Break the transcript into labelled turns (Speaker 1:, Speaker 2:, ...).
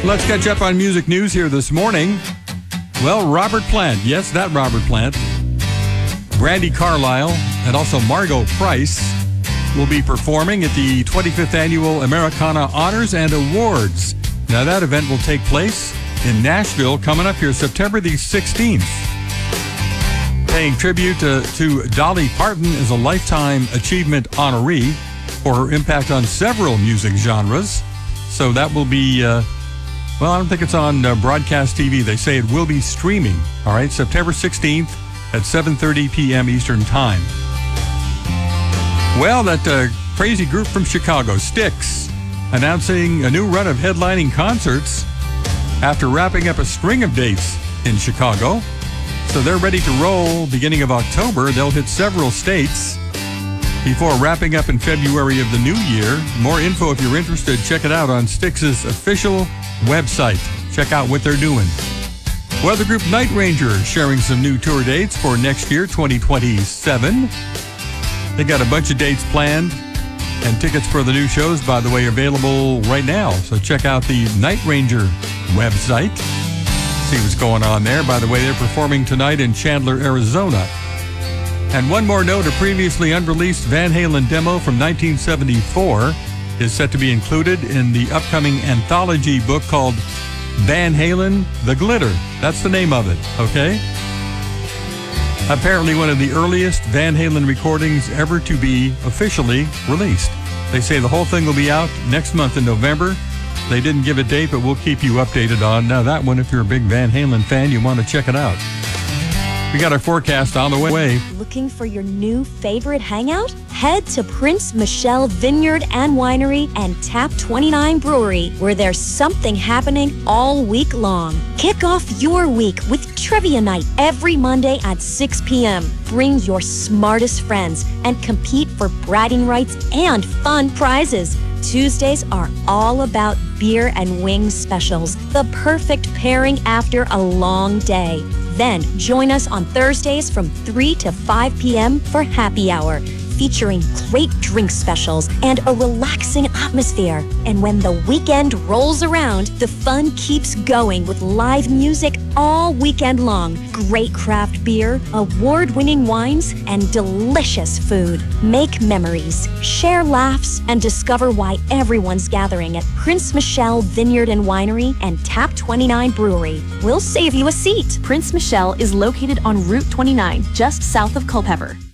Speaker 1: Let's catch up on music news here this morning. Well, Robert Plant, yes, that Robert Plant, Brandi Carlile, and also Margot Price will be performing at the 25th Annual Americana Honors and Awards. Now, that event will take place in Nashville coming up here September the 16th. Paying tribute to Dolly Parton as a Lifetime Achievement honoree for her impact on several music genres. So that will be... Well, I don't think it's on broadcast TV. They say it will be streaming. All right, September 16th at 7:30 p.m. Eastern Time. Well, that crazy group from Chicago, Styx, announcing a new run of headlining concerts after wrapping up a string of dates in Chicago. So they're ready to roll beginning of October. They'll hit several states before wrapping up in February of the new year. More info if you're interested. Check it out on Styx's official website. Check out what they're doing. Well, the group Night Ranger is sharing some new tour dates for next year, 2027. They got a bunch of dates planned, and tickets for the new shows, by the way, are available right now. So check out the Night Ranger website. See what's going on there. By the way, they're performing tonight in Chandler, Arizona. And one more note, a previously unreleased Van Halen demo from 1974 is set to be included in the upcoming anthology book called Van Halen, The Glitter. That's the name of it, okay? Apparently one of the earliest Van Halen recordings ever to be officially released. They say the whole thing will be out next month in November. They didn't give a date, but we'll keep you updated on that one. If you're a big Van Halen fan, you want to check it out. We got our forecast on the way.
Speaker 2: Looking for your new favorite hangout? Head to Prince Michelle Vineyard and Winery and Tap 29 Brewery, where there's something happening all week long. Kick off your week with Trivia Night every Monday at 6 p.m. Bring your smartest friends and compete for bragging rights and fun prizes. Tuesdays are all about beer and wings specials, the perfect pairing after a long day. Then join us on Thursdays from 3 to 5 p.m. for happy hour, featuring great drink specials and a relaxing atmosphere. And when the weekend rolls around, the fun keeps going with live music all weekend long, great craft beer, award-winning wines, and delicious food. Make memories, share laughs, and discover why everyone's gathering at Prince Michelle Vineyard and Winery and Tap 29 Brewery. We'll save you a seat.
Speaker 3: Prince Michelle is located on Route 29, just south of Culpeper.